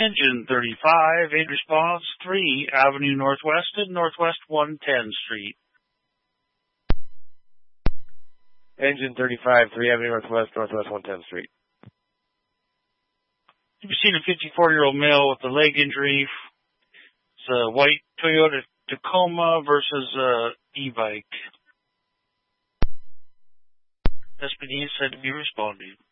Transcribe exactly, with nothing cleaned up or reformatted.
Engine thirty-five, aid response three Avenue Northwest and Northwest one ten Street. Engine thirty-five, three Avenue Northwest, Northwest one ten Street. You've seen a fifty-four-year-old male with a leg injury. It's a white Toyota Tacoma versus a e-bike. That's been said to be responding.